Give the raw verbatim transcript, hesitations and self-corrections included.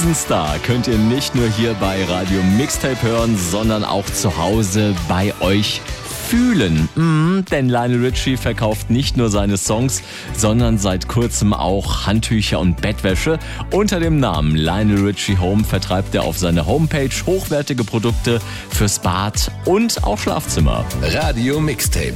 Diesen Star könnt ihr nicht nur hier bei Radio Mixtape hören, sondern auch zu Hause bei euch fühlen. Mm, denn Lionel Richie verkauft nicht nur seine Songs, sondern seit kurzem auch Handtücher und Bettwäsche. Unter dem Namen Lionel Richie Home vertreibt er auf seiner Homepage hochwertige Produkte fürs Bad und auch Schlafzimmer. Radio Mixtape.